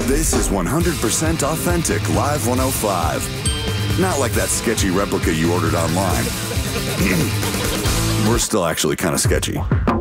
This is 100% authentic Live 105. Not like that sketchy replica you ordered online. We're still actually kind of sketchy.